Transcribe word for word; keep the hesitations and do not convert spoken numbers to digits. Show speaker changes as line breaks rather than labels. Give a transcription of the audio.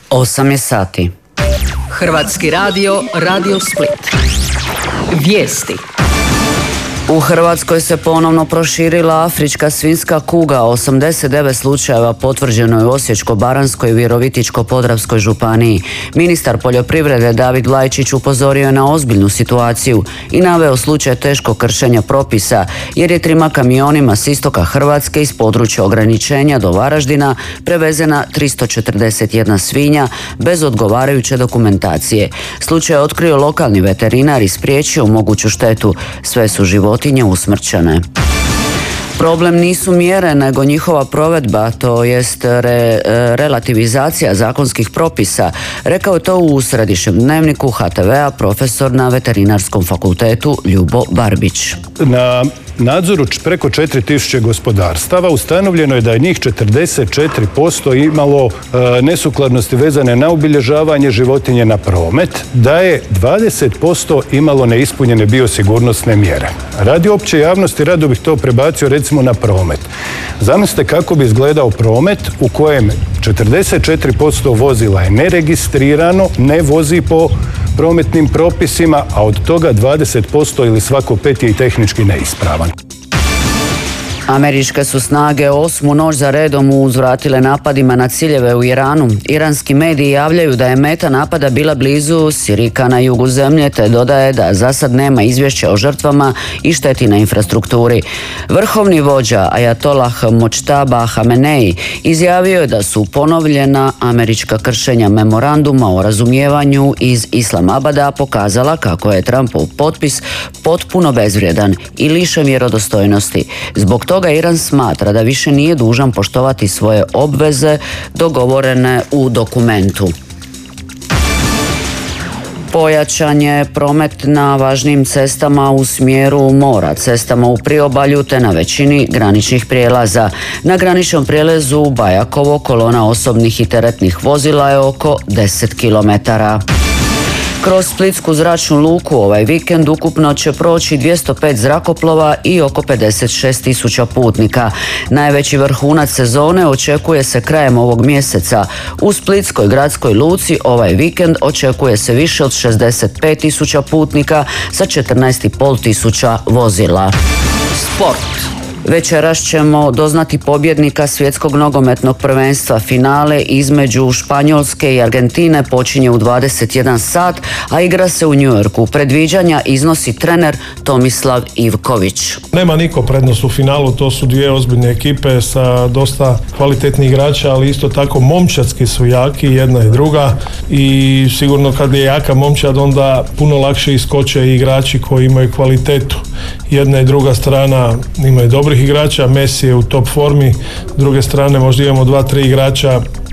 osam je sati.
Hrvatski radio, Radio Split. Vijesti.
U Hrvatskoj se ponovno proširila afrička svinjska kuga. osamdeset devet slučajeva potvrđeno je u Osječko-baranjskoj i Virovitičko-podravskoj županiji. Ministar poljoprivrede David Lajčić upozorio je na ozbiljnu situaciju i naveo slučaj teškog kršenja propisa, jer je trima kamionima s istoka Hrvatske iz područja ograničenja do Varaždina prevezena tristo četrdeset jedna svinja bez odgovarajuće dokumentacije. Slučaj je otkrio lokalni veterinar i spriječio moguću štetu. Sve su životinje usmrćene. Problem nisu mjere, nego njihova provedba, to jest re, relativizacija zakonskih propisa, rekao je to u središnjem dnevniku H T V-a profesor na Veterinarskom fakultetu Ljubo Barbić.
Na nadzoru preko četiri tisuće gospodarstava ustanovljeno je da je njih četrdeset četiri posto imalo e, nesukladnosti vezane na obilježavanje životinje na promet, da je dvadeset posto imalo neispunjene biosigurnosne mjere. Radi opće javnosti rado bih to prebacio recimo na promet. Zamislite kako bi izgledao promet u kojem četrdeset četiri posto vozila je neregistrirano, ne vozi po prometnim propisima, a od toga dvadeset posto ili svako pet je i tehnički neispravan.
Američke su snage osmu noć za redom uzvratile napadima na ciljeve u Iranu. Iranski mediji javljaju da je meta napada bila blizu Sirika na jugu zemlje, te dodaje da za sad nema izvješća o žrtvama i šteti na infrastrukturi. Vrhovni vođa Ajatolah Močtaba Hamenei izjavio je da su ponovljena američka kršenja memoranduma o razumijevanju iz Islamabada pokazala kako je Trumpov potpis potpuno bezvrijedan i lišen vjerodostojnosti. Zbog toga Iran smatra da više nije dužan poštovati svoje obveze dogovorene u dokumentu. Pojačan je promet na važnim cestama u smjeru mora, cestama u priobalju te na većini graničnih prijelaza. Na graničnom prijelazu Bajakovo kolona osobnih i teretnih vozila je oko deset kilometara. Kroz Splitsku zračnu luku ovaj vikend ukupno će proći dvjesto pet zrakoplova i oko pedeset šest tisuća putnika. Najveći vrhunac sezone očekuje se krajem ovog mjeseca. U Splitskoj gradskoj luci ovaj vikend očekuje se više od šezdeset pet tisuća putnika sa četrnaest i pol tisuća vozila.
Sport.
Večeras ćemo doznati pobjednika svjetskog nogometnog prvenstva. Finale između Španjolske i Argentine počinje u dvadeset jedan sat, a igra se u New Yorku. Predviđanja iznosi trener Tomislav Ivković.
Nema niko prednost u finalu, to su dvije ozbiljne ekipe sa dosta kvalitetnih igrača, ali isto tako momčadski su jaki, jedna i druga, i sigurno kad je jaka momčad onda puno lakše iskoče i igrači koji imaju kvalitetu. Jedna i druga strana imaju dobrih igrača, Messi je u top formi, s druge strane možda imamo dva, tri igrača